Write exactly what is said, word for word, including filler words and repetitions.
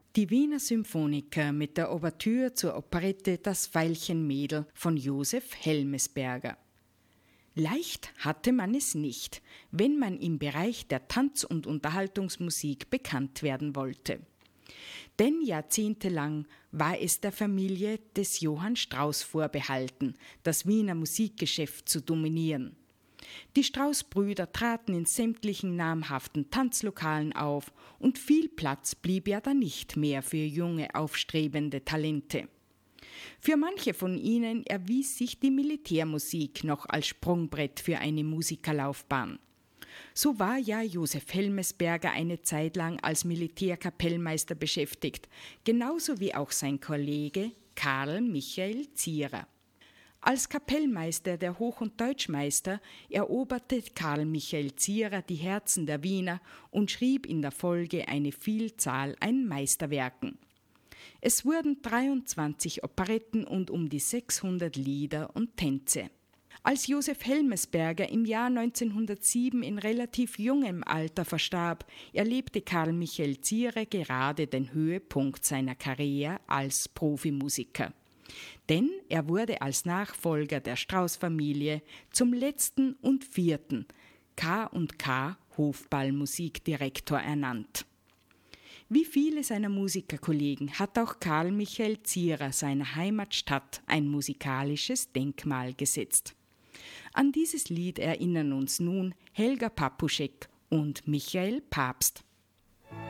Die Wiener Symphoniker mit der Ouvertüre zur Operette Das Veilchenmädel von Josef Helmesberger. Leicht hatte man es nicht, wenn man im Bereich der Tanz- und Unterhaltungsmusik bekannt werden wollte. Denn jahrzehntelang war es der Familie des Johann Strauss vorbehalten, das Wiener Musikgeschäft zu dominieren. Die Strauss-Brüder traten in sämtlichen namhaften Tanzlokalen auf und viel Platz blieb ja dann nicht mehr für junge, aufstrebende Talente. Für manche von ihnen erwies sich die Militärmusik noch als Sprungbrett für eine Musikerlaufbahn. So war ja Josef Helmesberger eine Zeit lang als Militärkapellmeister beschäftigt, genauso wie auch sein Kollege Karl Michael Zierer. Als Kapellmeister der Hoch- und Deutschmeister eroberte Karl Michael Zierer die Herzen der Wiener und schrieb in der Folge eine Vielzahl an Meisterwerken. Es wurden dreiundzwanzig Operetten und um die sechshundert Lieder und Tänze. Als Josef Helmesberger im Jahr neunzehnhundertsieben in relativ jungem Alter verstarb, erlebte Karl Michael Zierer gerade den Höhepunkt seiner Karriere als Profimusiker. Denn er wurde als Nachfolger der Strauss-Familie zum letzten und vierten K und K Hofballmusikdirektor ernannt. Wie viele seiner Musikerkollegen hat auch Karl Michael Zierer seiner Heimatstadt ein musikalisches Denkmal gesetzt. An dieses Lied erinnern uns nun Helga Papuschek und Michael Pabst.